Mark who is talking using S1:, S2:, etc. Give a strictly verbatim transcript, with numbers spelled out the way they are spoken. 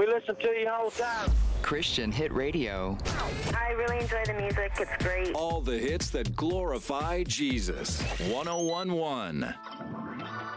S1: We listen to you all the time.
S2: Christian Hit Radio.
S3: I really enjoy the music. It's great.
S4: All the hits that glorify Jesus. one oh one point one.